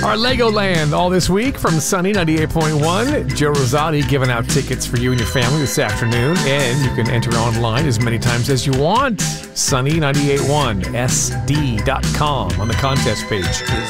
Our Legoland all this week from Sunny 98.1. Joe Rosati giving out tickets for you and your family this afternoon. And you can enter online as many times as you want. Sunny981sd.com on the contest page.